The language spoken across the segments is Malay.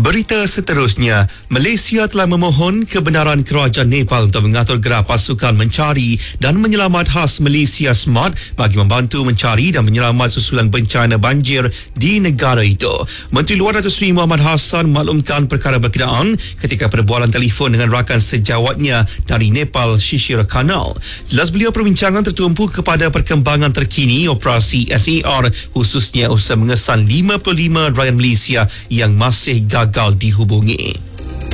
Berita seterusnya, Malaysia telah memohon kebenaran kerajaan Nepal untuk mengatur gerak pasukan mencari dan menyelamat khas Malaysia Smart bagi membantu mencari dan menyelamat susulan bencana banjir di negara itu. Menteri Luar Datuk Seri Muhammad Hassan maklumkan perkara berkenaan ketika perbualan telefon dengan rakan sejawatnya dari Nepal, Shishir Kanal. Jelas beliau perbincangan tertumpu kepada perkembangan terkini operasi SAR, khususnya usaha mengesan 55 rakyat Malaysia yang masih gagal dihubungi.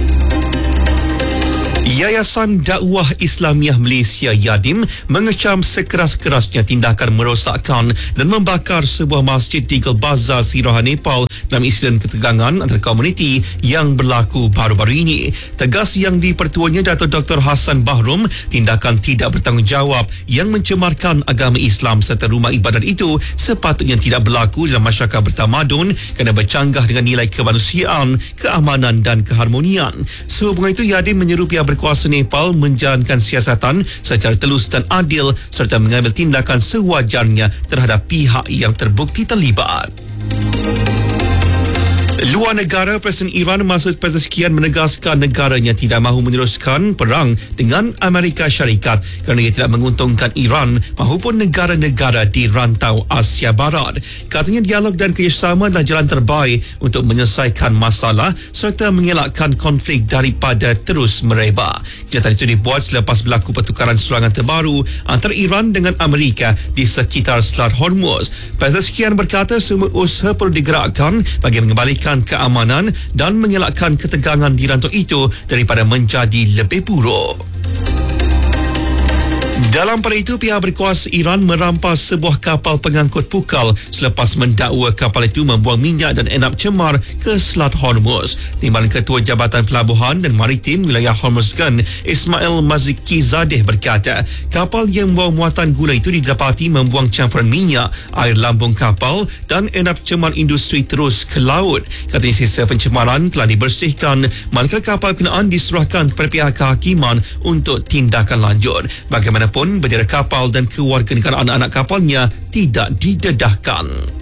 Yayasan Dakwah Islamiah Malaysia Yadim mengecam sekeras-kerasnya tindakan merosakkan dan membakar sebuah masjid di Gulbazar, Siraha, Nepal dalam insiden ketegangan antara komuniti yang berlaku baru-baru ini. Tegas yang dipertuanya Datuk Dr. Hassan Bahrum, tindakan tidak bertanggungjawab yang mencemarkan agama Islam serta rumah ibadat itu sepatutnya tidak berlaku dalam masyarakat bertamadun kerana bercanggah dengan nilai kemanusiaan, keamanan dan keharmonian. Sehubungan itu, Yadim menyeru pihak berkuasa Nepal menjalankan siasatan secara telus dan adil serta mengambil tindakan sewajarnya terhadap pihak yang terbukti terlibat. Luar negara, Presiden Iran Masoud Pezeshkian menegaskan negaranya tidak mahu meneruskan perang dengan Amerika Syarikat kerana ia tidak menguntungkan Iran maupun negara-negara di rantau Asia Barat. Katanya dialog dan kerjasama adalah jalan terbaik untuk menyelesaikan masalah serta mengelakkan konflik daripada terus merebak. Kenyataan itu dibuat selepas berlaku pertukaran serangan terbaru antara Iran dengan Amerika di sekitar Selat Hormuz. Pezeshkian berkata semua usaha perlu digerakkan bagi mengembalikan keamanan dan mengelakkan ketegangan di rantau itu daripada menjadi lebih buruk. Dalam pada itu, pihak berkuasa Iran merampas sebuah kapal pengangkut pukal selepas mendakwa kapal itu membuang minyak dan enap cemar ke Selat Hormuz. Timbalan Ketua Jabatan Pelabuhan dan Maritim Wilayah Hormuzgan, Ismail Mazikizadeh berkata, kapal yang membawa muatan gula itu didapati membuang campuran minyak, air lambung kapal dan enap cemar industri terus ke laut. Katanya sisa pencemaran telah dibersihkan manakala kapal kenaan diserahkan kepada pihak kehakiman untuk tindakan lanjut. Bagaimanapun, bendera kapal dan kewarganegaraan anak kapalnya tidak didedahkan.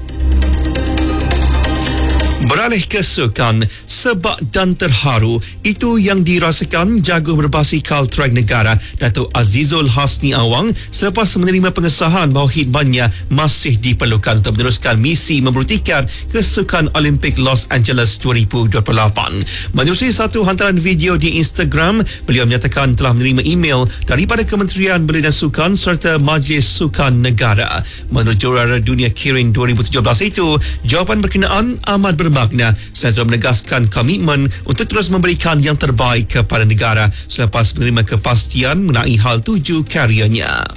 Beralih ke sukan, sebab dan terharu itu yang dirasakan jago berbasikal trek negara Datuk Azizul Hasni Awang selepas menerima pengesahan bahawa khidmatnya masih diperlukan untuk meneruskan misi memburu tiket ke Sukan Olimpik Los Angeles 2028. Menerusi satu hantaran video di Instagram, beliau menyatakan telah menerima email daripada Kementerian Belia dan Sukan serta Majlis Sukan Negara. Menurut juara dunia Kirin 2017 itu, jawapan berkenaan amat bermakna serta menegaskan komitmen untuk terus memberikan yang terbaik kepada negara selepas menerima kepastian mengenai hal tuju karyanya.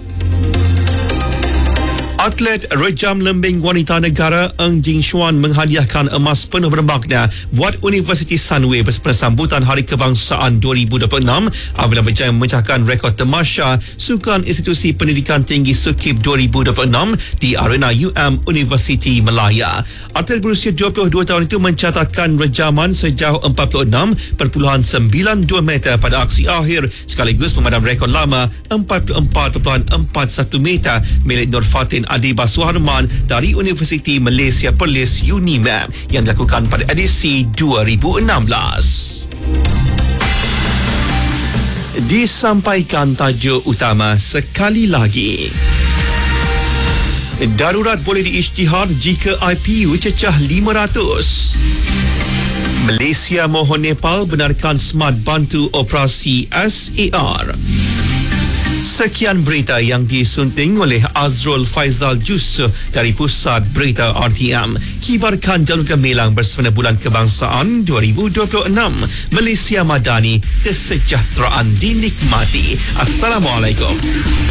Atlet rejam lembing wanita negara Ng Jing Xuan menghadiahkan emas penuh bermakna buat Universiti Sunway bersama sambutan Hari Kebangsaan 2026 apabila berjaya memecahkan rekod temasya Sukan Institusi Pendidikan Tinggi SUKIP 2026 di arena Universiti Malaya. Atlet berusia 22 tahun itu mencatatkan rejaman sejauh 46.92 meter pada aksi akhir sekaligus memadam rekod lama 44.41 meter milik Nur Fatin Adiba Suharman dari Universiti Malaysia Perlis UNIMAP yang dilakukan pada edisi 2016. Disampaikan tajuk utama sekali lagi. Darurat boleh diisytihar jika IPU cecah 500. Malaysia mohon Nepal benarkan Smart bantu operasi SAR. Sekian berita yang disunting oleh Azrul Faizal Jusuf dari Pusat Berita RTM. Kibarkan jalur gemilang bersama Bulan Kebangsaan 2026. Malaysia Madani, kesejahteraan dinikmati. Assalamualaikum.